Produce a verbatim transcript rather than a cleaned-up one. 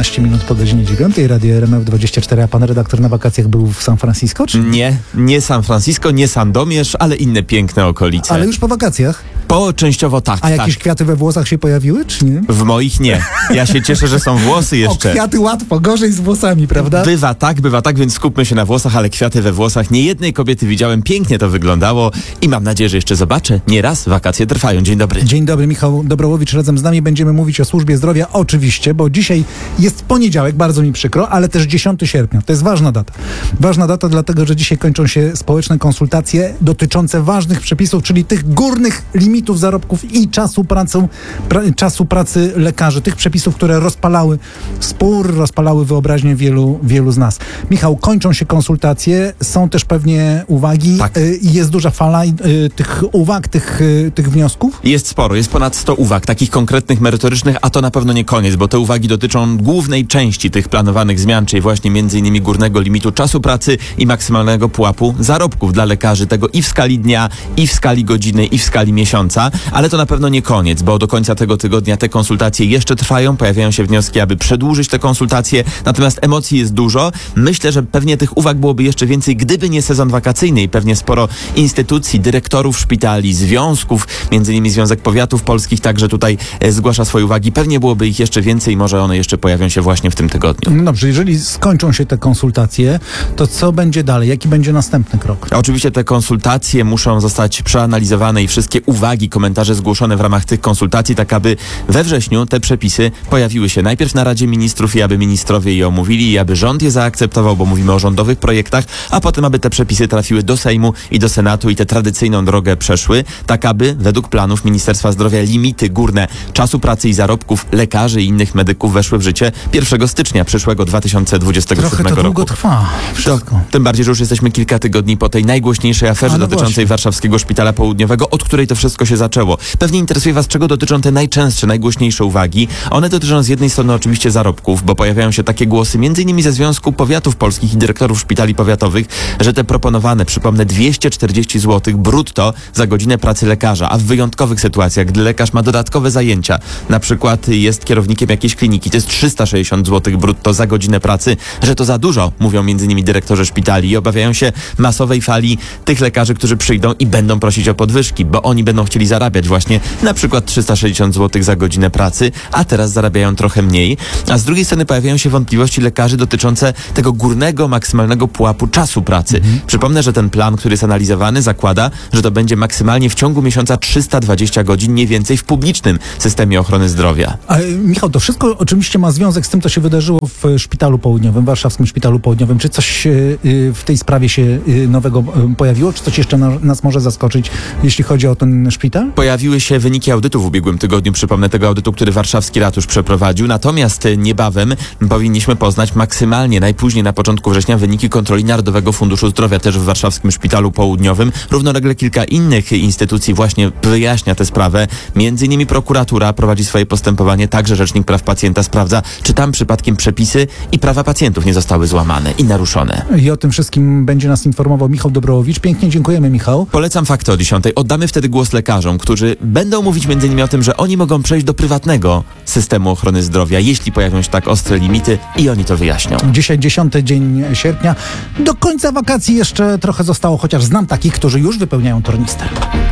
czternaście minut po godzinie dziewiątej, Radio R M F dwadzieścia cztery, a pan redaktor na wakacjach był w San Francisco, czy? Nie, nie San Francisco, nie Sandomierz, ale inne piękne okolice. Ale już po wakacjach? Po częściowo tak, A jakieś tak. kwiaty we włosach się pojawiły, czy nie? W moich nie. Ja się cieszę, że są włosy jeszcze. O, kwiaty łatwo, gorzej z włosami, prawda? Bywa tak, bywa tak, więc skupmy się na włosach, ale kwiaty we włosach nie jednej kobiety widziałem, pięknie to wyglądało i mam nadzieję, że jeszcze zobaczę. Nieraz wakacje trwają. Dzień dobry. Dzień dobry, Michał Dobrołowicz razem z nami. Będziemy mówić o służbie zdrowia, oczywiście, bo dzisiaj jest poniedziałek, bardzo mi przykro, ale też dziesiątego sierpnia. To jest ważna data. Ważna data dlatego, że dzisiaj kończą się społeczne konsultacje dotyczące ważnych przepisów, czyli tych górnych limitów zarobków i czasu pracy, pra, czasu pracy lekarzy. Tych przepisów, które rozpalały spór, rozpalały wyobraźnię wielu, wielu z nas. Michał, kończą się konsultacje, są też pewnie uwagi. Tak. Y, jest duża fala y, tych uwag, tych, y, tych wniosków? Jest sporo, jest ponad sto uwag, takich konkretnych, merytorycznych, a to na pewno nie koniec, bo te uwagi dotyczą głównej części tych planowanych zmian, czyli właśnie między innymi górnego limitu czasu pracy i maksymalnego pułapu zarobków dla lekarzy, tego i w skali dnia, i w skali godziny, i w skali miesiąca, ale to na pewno nie koniec, bo do końca tego tygodnia te konsultacje jeszcze trwają, pojawiają się wnioski, aby przedłużyć te konsultacje, natomiast emocji jest dużo. Myślę, że pewnie tych uwag byłoby jeszcze więcej, gdyby nie sezon wakacyjny i pewnie sporo instytucji, dyrektorów szpitali, związków, między innymi Związek Powiatów Polskich także tutaj e, zgłasza swoje uwagi. Pewnie byłoby ich jeszcze więcej, może one jeszcze pojawią się właśnie w tym tygodniu. No dobrze, jeżeli skończą się te konsultacje, to co będzie dalej? Jaki będzie następny krok? Oczywiście te konsultacje muszą zostać przeanalizowane i wszystkie uwagi, komentarze zgłoszone w ramach tych konsultacji, tak aby we wrześniu te przepisy pojawiły się najpierw na Radzie Ministrów i aby ministrowie je omówili i aby rząd je zaakceptował, bo mówimy o rządowych projektach, a potem aby te przepisy trafiły do Sejmu i do Senatu i tę tradycyjną drogę przeszły, tak aby według planów Ministerstwa Zdrowia limity górne czasu pracy i zarobków lekarzy i innych medyków weszły w życie pierwszego stycznia przyszłego dwa tysiące dwudziestego siódmego Trochę to roku. długo trwa wszystko. To, tym bardziej, że już jesteśmy kilka tygodni po tej najgłośniejszej aferze A no dotyczącej właśnie. Warszawskiego Szpitala Południowego, od której to wszystko się zaczęło. Pewnie interesuje Was, czego dotyczą te najczęstsze, najgłośniejsze uwagi. One dotyczą z jednej strony oczywiście zarobków, bo pojawiają się takie głosy, między innymi ze Związku Powiatów Polskich i dyrektorów szpitali powiatowych, że te proponowane, przypomnę, dwieście czterdzieści złotych brutto za godzinę pracy lekarza, a w wyjątkowych sytuacjach, gdy lekarz ma dodatkowe zajęcia, na przykład jest kierownikiem jakiejś kliniki, to jest trzysta sześćdziesiąt złotych brutto za godzinę pracy, że to za dużo, mówią między innymi dyrektorzy szpitali i obawiają się masowej fali tych lekarzy, którzy przyjdą i będą prosić o podwyżki, bo oni będą chcieli zarabiać właśnie na przykład trzysta sześćdziesiąt złotych za godzinę pracy, a teraz zarabiają trochę mniej. A z drugiej strony pojawiają się wątpliwości lekarzy dotyczące tego górnego, maksymalnego pułapu czasu pracy. Mhm. Przypomnę, że ten plan, który jest analizowany, zakłada, że to będzie maksymalnie w ciągu miesiąca trzysta dwadzieścia godzin, nie więcej w publicznym systemie ochrony zdrowia. A, Michał, to wszystko oczywiście ma związek z tym, co się wydarzyło w Szpitalu Południowym, Warszawskim Szpitalu Południowym. Czy coś y, w tej sprawie się y, nowego y, pojawiło? Czy coś jeszcze na, nas może zaskoczyć, jeśli chodzi o ten szpital? Pojawiły się wyniki audytu w ubiegłym tygodniu, przypomnę tego audytu, który warszawski ratusz przeprowadził, natomiast niebawem powinniśmy poznać maksymalnie, najpóźniej na początku września, wyniki kontroli Narodowego Funduszu Zdrowia też w Warszawskim Szpitalu Południowym. Równolegle kilka innych instytucji właśnie wyjaśnia tę sprawę, między innymi prokuratura prowadzi swoje postępowanie, także Rzecznik Praw Pacjenta sprawdza, czy tam przypadkiem przepisy i prawa pacjentów nie zostały złamane i naruszone. I o tym wszystkim będzie nas informował Michał Dobrołowicz. Pięknie dziękujemy, Michał. Polecam Fakty o dziesiątej. Oddamy wtedy głos lekarzom, którzy będą mówić między innymi o tym, że oni mogą przejść do prywatnego systemu ochrony zdrowia, jeśli pojawią się tak ostre limity i oni to wyjaśnią. Dzisiaj dziesiąty dzień sierpnia. Do końca wakacji jeszcze trochę zostało, chociaż znam takich, którzy już wypełniają tornister.